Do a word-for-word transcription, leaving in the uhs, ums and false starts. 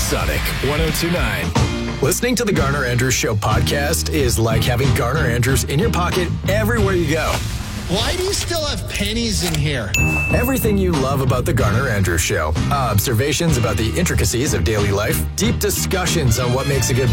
Sonic one oh two point nine. Listening to the Garner Andrews Show podcast is like having Garner Andrews in your pocket everywhere you go. Why do you still have pennies in here? Everything you love about the Garner Andrews Show. Observations about the intricacies of daily life. Deep discussions on what makes a good